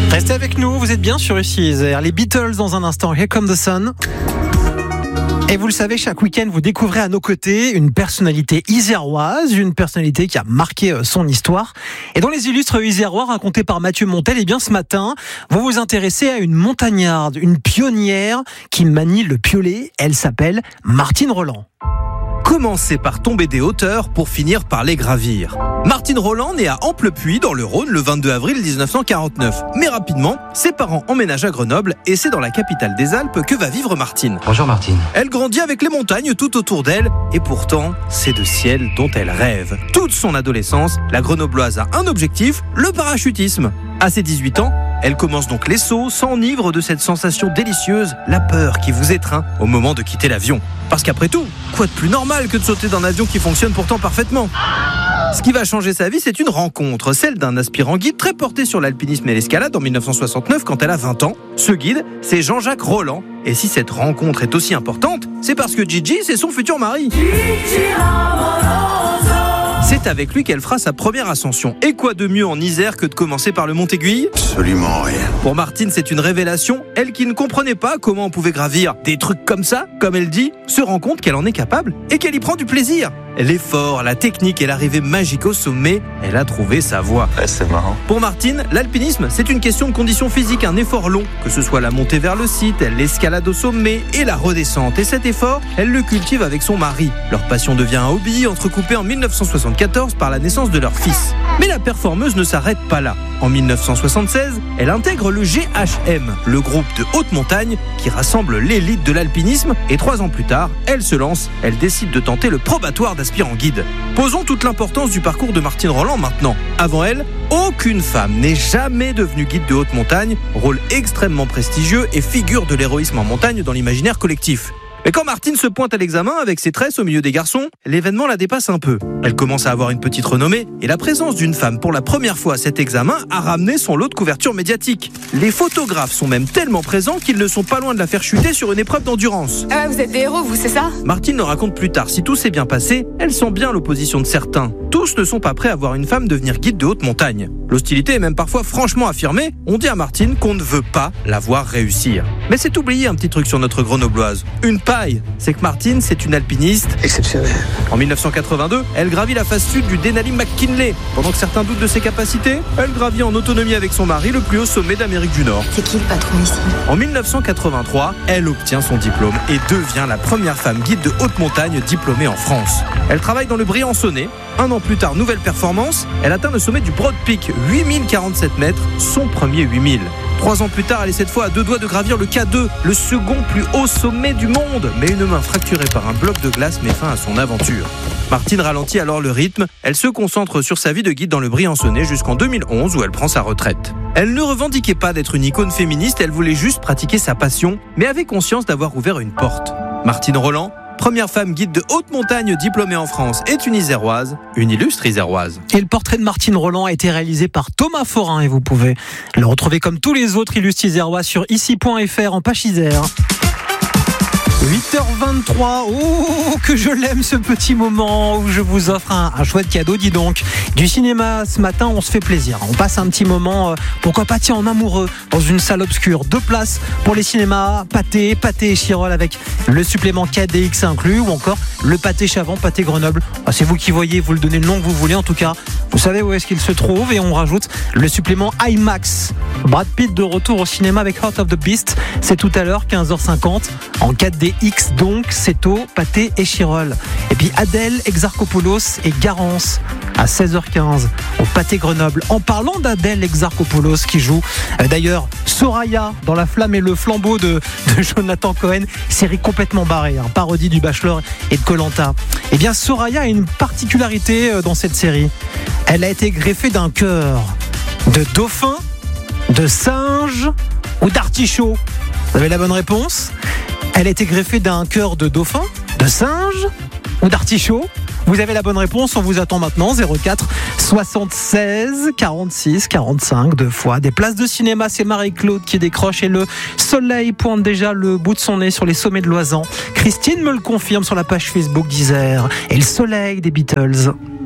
Restez avec nous, vous êtes bien sur UCISR. Les Beatles dans un instant, Here Come the Sun. Et vous le savez, chaque week-end, vous découvrez à nos côtés une personnalité iséroise, une personnalité qui a marqué son histoire. Et dans les illustres isérois racontés par Mathieu Montel, eh bien ce matin, vous vous intéressez à une montagnarde, une pionnière qui manie le piolet. Elle s'appelle Martine Roland. Commencer par tomber des hauteurs pour finir par les gravir. Martine Roland naît à Amplepuis dans le Rhône le 22 avril 1949. Mais rapidement, ses parents emménagent à Grenoble et c'est dans la capitale des Alpes que va vivre Martine. Bonjour Martine. Elle grandit avec les montagnes tout autour d'elle et pourtant, c'est de ciel dont elle rêve. Toute son adolescence, la Grenobloise a un objectif, le parachutisme. À ses 18 ans, elle commence donc les sauts, s'enivre de cette sensation délicieuse, la peur qui vous étreint au moment de quitter l'avion. Parce qu'après tout, quoi de plus normal que de sauter d'un avion qui fonctionne pourtant parfaitement ? Ce qui va changer sa vie, c'est une rencontre, celle d'un aspirant guide très porté sur l'alpinisme et l'escalade en 1969 quand elle a 20 ans. Ce guide, c'est Jean-Jacques Roland. Et si cette rencontre est aussi importante, c'est parce que Gigi, c'est son futur mari. C'est avec lui qu'elle fera sa première ascension. Et quoi de mieux en Isère que de commencer par le Mont-Aiguille ? Absolument rien. Pour Martine, c'est une révélation. Elle qui ne comprenait pas comment on pouvait gravir des trucs comme ça, comme elle dit, se rend compte qu'elle en est capable et qu'elle y prend du plaisir. L'effort, la technique et l'arrivée magique au sommet, elle a trouvé sa voie. Ouais, c'est marrant. Pour Martine, l'alpinisme, c'est une question de conditions physiques, un effort long, que ce soit la montée vers le site, l'escalade au sommet et la redescente. Et cet effort, elle le cultive avec son mari. Leur passion devient un hobby, entrecoupé en 1974 par la naissance de leur fils. Mais la performeuse ne s'arrête pas là. En 1976, elle intègre le GHM, le groupe de haute montagne qui rassemble l'élite de l'alpinisme. Et 3 ans plus tard, elle se lance. Elle décide de tenter le probatoire d'aspirant guide. Posons toute l'importance du parcours de Martine Roland maintenant. Avant elle, aucune femme n'est jamais devenue guide de haute montagne, rôle extrêmement prestigieux et figure de l'héroïsme en montagne dans l'imaginaire collectif. Mais quand Martine se pointe à l'examen avec ses tresses au milieu des garçons, l'événement la dépasse un peu. Elle commence à avoir une petite renommée et la présence d'une femme pour la première fois à cet examen a ramené son lot de couverture médiatique. Les photographes sont même tellement présents qu'ils ne sont pas loin de la faire chuter sur une épreuve d'endurance. Vous êtes des héros, vous, c'est ça ? Martine le raconte plus tard, si tout s'est bien passé, elle sent bien l'opposition de certains. Tous ne sont pas prêts à voir une femme devenir guide de haute montagne. L'hostilité est même parfois franchement affirmée. On dit à Martine qu'on ne veut pas la voir réussir. Mais c'est oublier un petit truc sur notre Grenobloise. Une paille, c'est que Martine, c'est une alpiniste Exceptionnel. En 1982, elle gravit la face sud du Denali McKinley. Pendant que certains doutent de ses capacités, elle gravit en autonomie avec son mari le plus haut sommet d'Amérique du Nord. C'est qui le patron ici ? En 1983, elle obtient son diplôme et devient la première femme guide de haute montagne diplômée en France. Elle travaille dans le Briançonnais. 1 an plus tard, nouvelle performance, elle atteint le sommet du Broad Peak, 8047 mètres, son premier 8000. 3 ans plus tard, elle est cette fois à 2 doigts de gravir le K2, le second plus haut sommet du monde. Mais une main fracturée par un bloc de glace met fin à son aventure. Martine ralentit alors le rythme. Elle se concentre sur sa vie de guide dans le Briançonnais jusqu'en 2011 où elle prend sa retraite. Elle ne revendiquait pas d'être une icône féministe, elle voulait juste pratiquer sa passion, mais avait conscience d'avoir ouvert une porte. Martine Roland, première femme guide de haute montagne diplômée en France, est une iséroise, une illustre iséroise. Et le portrait de Martine Roland a été réalisé par Thomas Forin et vous pouvez le retrouver comme tous les autres illustres isérois sur ici.fr en page Isère. 8h23, oh que je l'aime ce petit moment où je vous offre un chouette cadeau, dis donc. Du cinéma ce matin, on se fait plaisir. On passe un petit moment, pourquoi pas tiens en amoureux, dans une salle obscure. 2 places pour les cinémas Pathé et Chirol avec le supplément 4DX inclus ou encore le Pathé Chavant, Pathé Grenoble. C'est vous qui voyez, vous le donnez le nom que vous voulez en tout cas. Vous savez où est-ce qu'il se trouve et on rajoute le supplément IMAX. Brad Pitt de retour au cinéma avec Heart of the Beast. C'est tout à l'heure, 15h50 en 4DX donc, c'est au Pathé et Chirol. Et puis Adèle Exarchopoulos et Garance à 16h15 au Pathé Grenoble. En parlant d'Adèle Exarchopoulos qui joue d'ailleurs Soraya dans La Flamme et le Flambeau de Jonathan Cohen, série complètement barrée, parodie du Bachelor et de Koh-Lanta. Eh bien Soraya a une particularité dans cette série. Elle a été greffée d'un cœur de dauphin, de singe ou d'artichaut. Vous avez la bonne réponse ? Elle a été greffée d'un cœur de dauphin, de singe ou d'artichaut. Vous avez la bonne réponse, on vous attend maintenant. 04 76 46 45 2 fois. Des places de cinéma, c'est Marie-Claude qui décroche et le soleil pointe déjà le bout de son nez sur les sommets de Loisan. Christine me le confirme sur la page Facebook d'Isère. Et le soleil des Beatles.